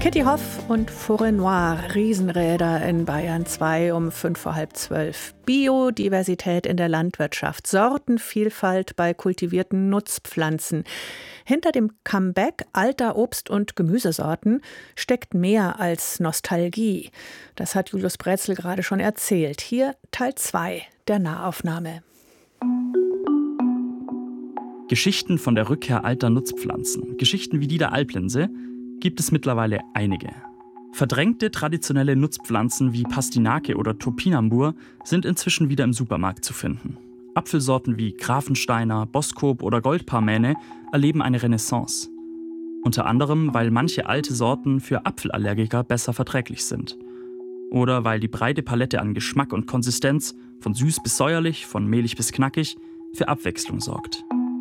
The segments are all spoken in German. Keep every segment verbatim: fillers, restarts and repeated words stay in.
Kitty Hoff und Forêt Noire, Riesenräder in Bayern zwei um fünf vor halb zwölf. Biodiversität in der Landwirtschaft, Sortenvielfalt bei kultivierten Nutzpflanzen. Hinter dem Comeback alter Obst- und Gemüsesorten steckt mehr als Nostalgie. Das hat Julius Brätzl gerade schon erzählt. Hier Teil zwei der Nahaufnahme. Geschichten von der Rückkehr alter Nutzpflanzen, Geschichten wie die der Alplinse, gibt es mittlerweile einige. Verdrängte traditionelle Nutzpflanzen wie Pastinake oder Topinambur sind inzwischen wieder im Supermarkt zu finden. Apfelsorten wie Grafensteiner, Boskop oder Goldparmäne erleben eine Renaissance. Unter anderem, weil manche alte Sorten für Apfelallergiker besser verträglich sind. Oder weil die breite Palette an Geschmack und Konsistenz, von süß bis säuerlich, von mehlig bis knackig, für Abwechslung sorgt.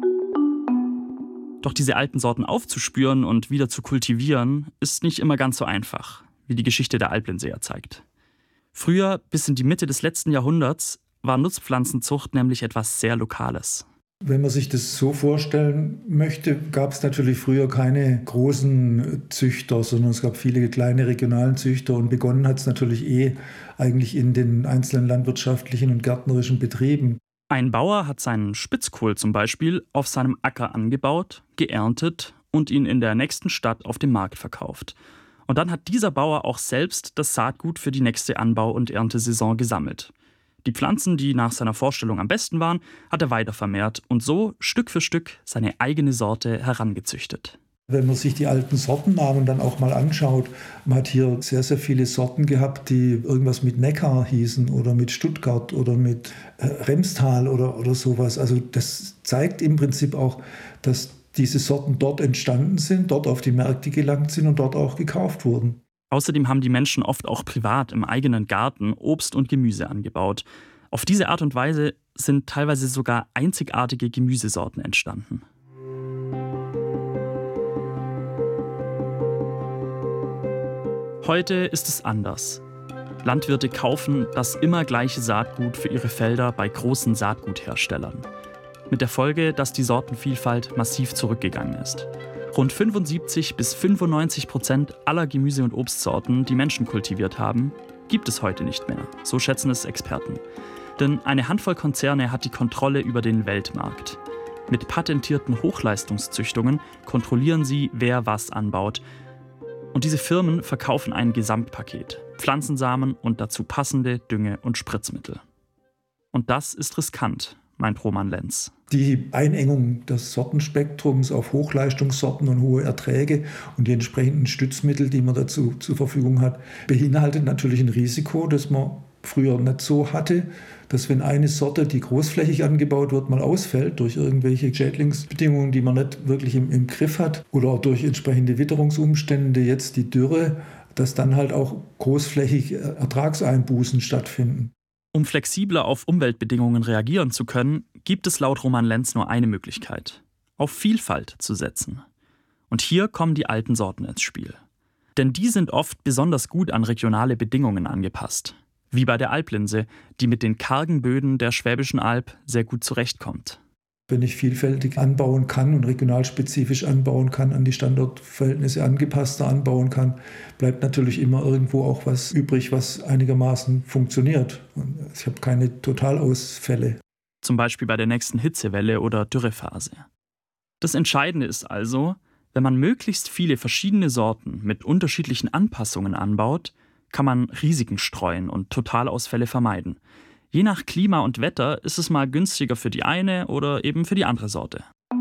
Doch diese alten Sorten aufzuspüren und wieder zu kultivieren, ist nicht immer ganz so einfach, wie die Geschichte der Alplinse ja zeigt. Früher, bis in die Mitte des letzten Jahrhunderts, war Nutzpflanzenzucht nämlich etwas sehr Lokales. Wenn man sich das so vorstellen möchte, gab es natürlich früher keine großen Züchter, sondern es gab viele kleine regionalen Züchter. Und begonnen hat es natürlich eh eigentlich in den einzelnen landwirtschaftlichen und gärtnerischen Betrieben. Ein Bauer hat seinen Spitzkohl zum Beispiel auf seinem Acker angebaut, geerntet und ihn in der nächsten Stadt auf dem Markt verkauft. Und dann hat dieser Bauer auch selbst das Saatgut für die nächste Anbau- und Erntesaison gesammelt. Die Pflanzen, die nach seiner Vorstellung am besten waren, hat er weitervermehrt und so Stück für Stück seine eigene Sorte herangezüchtet. Wenn man sich die alten Sortennamen dann auch mal anschaut, man hat hier sehr, sehr viele Sorten gehabt, die irgendwas mit Neckar hießen oder mit Stuttgart oder mit äh, Remstal oder, oder sowas. Also das zeigt im Prinzip auch, dass diese Sorten dort entstanden sind, dort auf die Märkte gelangt sind und dort auch gekauft wurden. Außerdem haben die Menschen oft auch privat im eigenen Garten Obst und Gemüse angebaut. Auf diese Art und Weise sind teilweise sogar einzigartige Gemüsesorten entstanden. Heute ist es anders. Landwirte kaufen das immer gleiche Saatgut für ihre Felder bei großen Saatgutherstellern. Mit der Folge, dass die Sortenvielfalt massiv zurückgegangen ist. Rund fünfundsiebzig bis fünfundneunzig Prozent aller Gemüse- und Obstsorten, die Menschen kultiviert haben, gibt es heute nicht mehr. So schätzen es Experten. Denn eine Handvoll Konzerne hat die Kontrolle über den Weltmarkt. Mit patentierten Hochleistungszüchtungen kontrollieren sie, wer was anbaut. Und diese Firmen verkaufen ein Gesamtpaket, Pflanzensamen und dazu passende Dünge- und Spritzmittel. Und das ist riskant, meint Roman Lenz. Die Einengung des Sortenspektrums auf Hochleistungssorten und hohe Erträge und die entsprechenden Stützmittel, die man dazu zur Verfügung hat, beinhaltet natürlich ein Risiko, das man früher nicht so hatte, dass wenn eine Sorte, die großflächig angebaut wird, mal ausfällt durch irgendwelche Schädlingsbedingungen, die man nicht wirklich im, im Griff hat oder durch entsprechende Witterungsumstände, jetzt die Dürre, dass dann halt auch großflächig Ertragseinbußen stattfinden. Um flexibler auf Umweltbedingungen reagieren zu können, gibt es laut Roman Lenz nur eine Möglichkeit: auf Vielfalt zu setzen. Und hier kommen die alten Sorten ins Spiel. Denn die sind oft besonders gut an regionale Bedingungen angepasst. Wie bei der Alplinse, die mit den kargen Böden der Schwäbischen Alb sehr gut zurechtkommt. Wenn ich vielfältig anbauen kann und regionalspezifisch anbauen kann, an die Standortverhältnisse angepasster anbauen kann, bleibt natürlich immer irgendwo auch was übrig, was einigermaßen funktioniert. Und ich habe keine Totalausfälle. Zum Beispiel bei der nächsten Hitzewelle oder Dürrephase. Das Entscheidende ist also, wenn man möglichst viele verschiedene Sorten mit unterschiedlichen Anpassungen anbaut, kann man Risiken streuen und Totalausfälle vermeiden. Je nach Klima und Wetter ist es mal günstiger für die eine oder eben für die andere Sorte.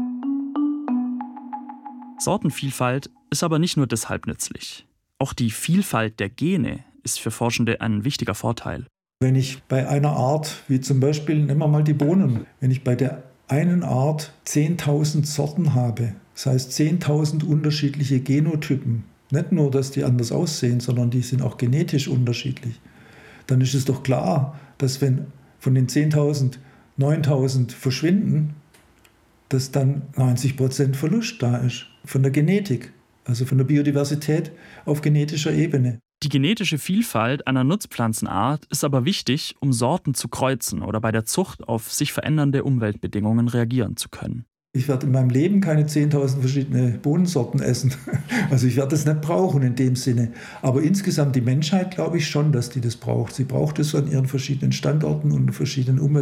Sortenvielfalt ist aber nicht nur deshalb nützlich. Auch die Vielfalt der Gene ist für Forschende ein wichtiger Vorteil. Wenn ich bei einer Art, wie zum Beispiel, nehmen wir mal die Bohnen, wenn ich bei der einen Art zehntausend Sorten habe, das heißt zehntausend unterschiedliche Genotypen, nicht nur, dass die anders aussehen, sondern die sind auch genetisch unterschiedlich, dann ist es doch klar, dass wenn von den zehntausend neuntausend verschwinden, dass dann neunzig Prozent Verlust da ist von der Genetik, also von der Biodiversität auf genetischer Ebene. Die genetische Vielfalt einer Nutzpflanzenart ist aber wichtig, um Sorten zu kreuzen oder bei der Zucht auf sich verändernde Umweltbedingungen reagieren zu können. Ich werde in meinem Leben keine zehntausend verschiedene Bohnensorten essen. Also ich werde das nicht brauchen in dem Sinne. Aber insgesamt die Menschheit glaube ich schon, dass die das braucht. Sie braucht es an ihren verschiedenen Standorten und verschiedenen Umweltbedingungen.